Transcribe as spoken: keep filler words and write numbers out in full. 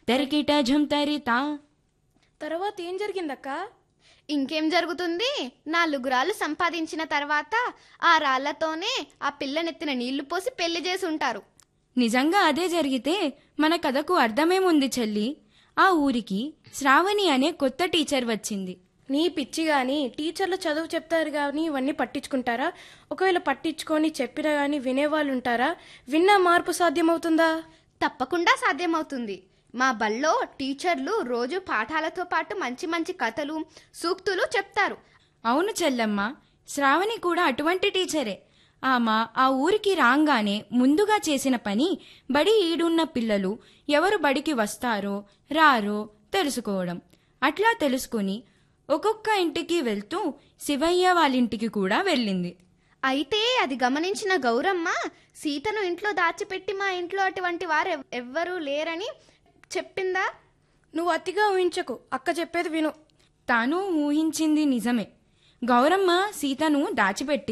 తరికిట ఝుంతరితా. తర్వాత ఏం జరిగిందక్క? ఇంకేం జరుగుతుంది, నాలుగు రాళ్ళు సంపాదించిన తర్వాత ఆ రాళ్లతోనే ఆ పిల్లనెత్తిన నీళ్లు పోసి పెళ్లి చేసి ఉంటారు. నిజంగా అదే జరిగితే మన కథకు అర్థమేముంది చెల్లి? ఆ ఊరికి శ్రావణి అనే కొత్త టీచర్ వచ్చింది. నీ పిచ్చి గాని, టీచర్లు చదువు చెప్తారు గాని ఇవన్నీ పట్టించుకుంటారా? ఒకవేళ పట్టించుకొని చెప్పినా గాని వినేవాళ్ళు ఉంటారా? విన్నా మార్పు సాధ్యమవుతుందా? తప్పకుండా సాధ్యమవుతుంది. మా బళ్ళో టీచర్లు రోజు పాఠాలతో పాటు మంచి మంచి కథలు, సూక్తులు చెప్తారు. అవును చెల్లమ్మ, శ్రావణి కూడా అటువంటి టీచరే. ఆమె ఆ ఊరికి రాగానే ముందుగా చేసిన పని బడి ఈడున్న పిల్లలు ఎవరు బడికి వస్తారో రారో తెలుసుకోవడం. అట్లా తెలుసుకుని ఒక్కొక్క ఇంటికి వెళ్తూ శివయ్య వాళ్ళింటికి కూడా వెళ్ళింది. అయితే అది గమనించిన గౌరమ్మ సీతను ఇంట్లో దాచిపెట్టి మా ఇంట్లో అటువంటి వారు ఎవ్వరూ లేరని చెప్పిందా? నువ్వు అతిగా ఊహించకు, అక్క చెప్పేది విను. తాను ఊహించింది నిజమే. గౌరమ్మ సీతను దాచిపెట్టింది.